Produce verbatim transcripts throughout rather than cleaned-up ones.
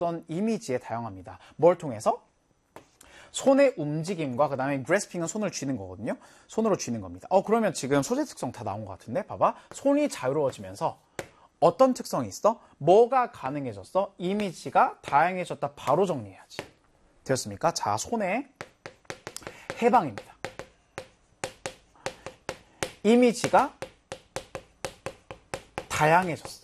어떤 이미지에 다양합니다. 뭘 통해서? 손의 움직임과 그 다음에 grasping은 손을 쥐는 거거든요. 손으로 쥐는 겁니다. 어 그러면 지금 소재 특성 다 나온 것 같은데 봐봐. 손이 자유로워지면서 어떤 특성이 있어? 뭐가 가능해졌어? 이미지가 다양해졌다. 바로 정리해야지. 되었습니까? 자, 손의 해방입니다. 이미지가 다양해졌어.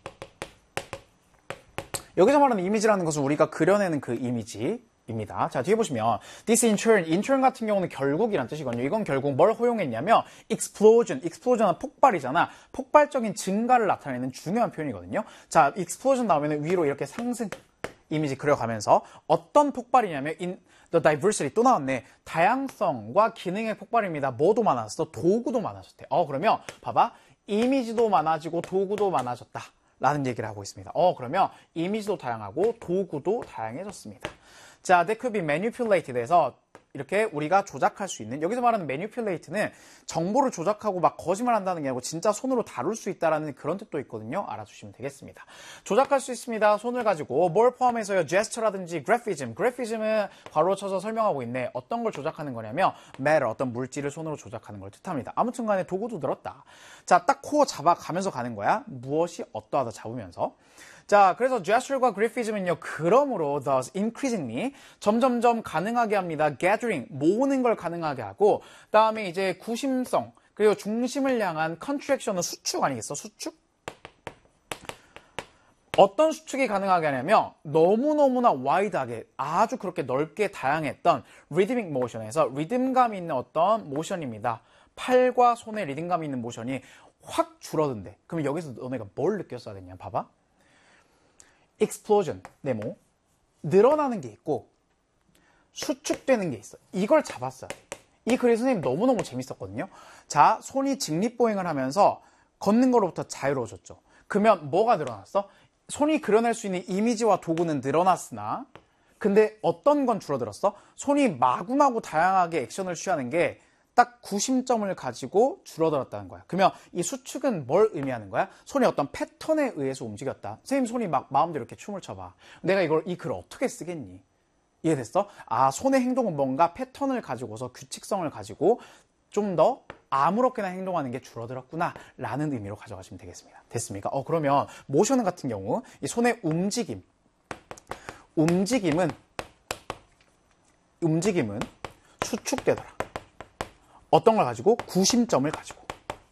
여기서 말하는 이미지라는 것은 우리가 그려내는 그 이미지입니다. 자, 뒤에 보시면 this in turn, in turn 같은 경우는 결국이란 뜻이거든요. 이건 결국 뭘 허용했냐면 explosion, explosion은 폭발이잖아. 폭발적인 증가를 나타내는 중요한 표현이거든요. 자, explosion 나오면 위로 이렇게 상승 이미지 그려가면서 어떤 폭발이냐면 in the diversity 또 나왔네. 다양성과 기능의 폭발입니다. 뭐도 많아졌어? 도구도 많아졌대. 어 그러면 봐봐. 이미지도 많아지고 도구도 많아졌다. 라는 얘기를 하고 있습니다. 어 그러면 이미지도 다양하고 도구도 다양해졌습니다. 자, that could be manipulated에서 이렇게 우리가 조작할 수 있는, 여기서 말하는 manipulate는 정보를 조작하고 막 거짓말한다는 게 아니고 진짜 손으로 다룰 수 있다라는 그런 뜻도 있거든요. 알아주시면 되겠습니다. 조작할 수 있습니다. 손을 가지고 뭘 포함해서요? gesture라든지 graphism. graphic즘은 바로 쳐서 설명하고 있네. 어떤 걸 조작하는 거냐면 matter, 어떤 물질을 손으로 조작하는 걸 뜻합니다. 아무튼 간에 도구도 들었다. 자, 딱 코어 잡아가면서 가는 거야. 무엇이 어떠하다 잡으면서. 자, 그래서 gesture과 graphism은요, 그러므로 thus increasingly 점점점 가능하게 합니다. gathering, 모으는 걸 가능하게 하고, 다음에 이제 구심성, 그리고 중심을 향한 contraction은 수축 아니겠어? 수축? 어떤 수축이 가능하게 하냐면 너무너무나 와이드하게 아주 그렇게 넓게 다양했던 rhythmic motion에서 리듬감 있는 어떤 모션입니다. 팔과 손의 리듬감 있는 모션이 확 줄어든대. 그럼 여기서 너네가 뭘 느꼈어야 되냐? 봐봐. explosion, 네모. 늘어나는 게 있고 수축되는 게 있어. 이걸 잡았어요. 이 글이 선생님 너무너무 재밌었거든요. 자, 손이 직립보행을 하면서 걷는 거로부터 자유로워졌죠. 그러면 뭐가 늘어났어? 손이 그려낼 수 있는 이미지와 도구는 늘어났으나 근데 어떤 건 줄어들었어? 손이 마구마구 다양하게 액션을 취하는 게 딱 구심점을 가지고 줄어들었다는 거야. 그러면 이 수축은 뭘 의미하는 거야? 손이 어떤 패턴에 의해서 움직였다. 선생님 손이 막 마음대로 이렇게 춤을 춰봐. 내가 이걸 이 글을 어떻게 쓰겠니? 이해됐어? 아, 손의 행동은 뭔가 패턴을 가지고서 규칙성을 가지고 좀 더 아무렇게나 행동하는 게 줄어들었구나 라는 의미로 가져가시면 되겠습니다. 됐습니까? 어 그러면 모션 같은 경우 이 손의 움직임 움직임은 움직임은 수축되더라. 어떤 걸 가지고? 구심점을 가지고.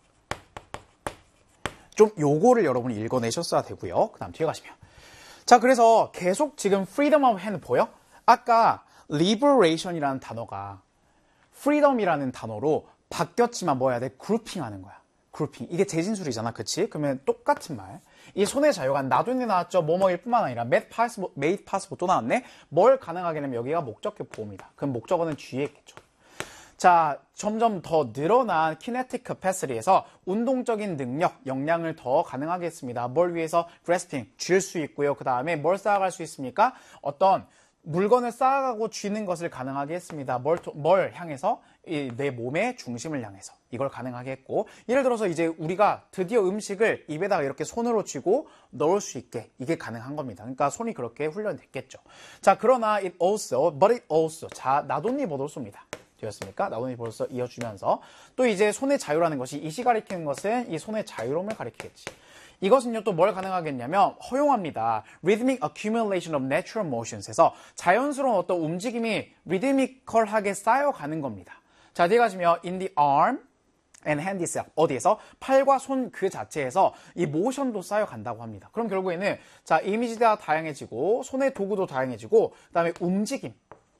좀 요거를 여러분이 읽어내셨어야 되고요. 그 다음 뒤에 가시면. 자, 그래서 계속 지금 freedom of hand 보여? 아까 liberation이라는 단어가 freedom이라는 단어로 바뀌었지만 뭐 해야 돼? grouping 하는 거야. grouping. 이게 재진술이잖아. 그치? 그러면 똑같은 말. 이 손의 자유가 나중에 나왔죠. 뭐뭐일 뿐만 아니라 made possible, made possible 또 나왔네. 뭘 가능하게 하냐면 여기가 목적격 보호입니다. 그럼 목적어는 뒤에 있겠죠. 자, 점점 더 늘어난 kinetic capacity에서 운동적인 능력, 역량을 더 가능하게 했습니다. 뭘 위해서? grasping, 쥘 수 있고요. 그 다음에 뭘 쌓아갈 수 있습니까? 어떤 물건을 쌓아가고 쥐는 것을 가능하게 했습니다. 뭘, 뭘 향해서? 이, 내 몸의 중심을 향해서. 이걸 가능하게 했고, 예를 들어서 이제 우리가 드디어 음식을 입에다가 이렇게 손으로 쥐고 넣을 수 있게 이게 가능한 겁니다. 그러니까 손이 그렇게 훈련됐겠죠. 자, 그러나 it also, but it also. 자, not only but also입니다. 되었습니까? not only but also 이어주면서 또 이제 손의 자유라는 것이 이시 가리키는 것은 이 손의 자유로움을 가리키겠지. 이것은요 또 뭘 가능하겠냐면 허용합니다. Rhythmic accumulation of natural motions에서 자연스러운 어떤 움직임이 리드미컬하게 쌓여가는 겁니다. 자, 뒤에 가시면 in the arm and hand itself. 어디에서? 팔과 손 그 자체에서 이 모션도 쌓여간다고 합니다. 그럼 결국에는 자 이미지가 다양해지고 손의 도구도 다양해지고 그 다음에 움직임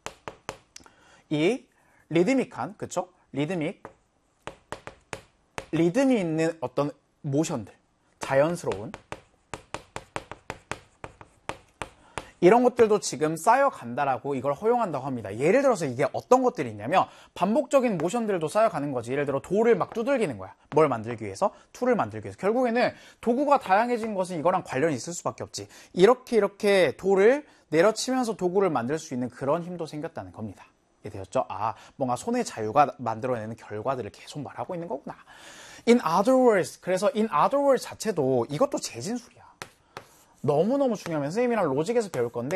이 리드믹한, 그쵸? 리드믹 리듬이 있는 어떤 모션들 자연스러운 이런 것들도 지금 쌓여간다라고 이걸 허용한다고 합니다. 예를 들어서 이게 어떤 것들이 있냐면 반복적인 모션들도 쌓여가는 거지. 예를 들어 돌을 막 두들기는 거야. 뭘 만들기 위해서? 툴을 만들기 위해서. 결국에는 도구가 다양해진 것은 이거랑 관련이 있을 수밖에 없지. 이렇게 이렇게 돌을 내려치면서 도구를 만들 수 있는 그런 힘도 생겼다는 겁니다. 이해되었죠? 아, 뭔가 손의 자유가 만들어내는 결과들을 계속 말하고 있는 거구나. In other words, 그래서 in other words 자체도 이것도 재진술이야. 너무너무 중요하면 선생님이랑 로직에서 배울 건데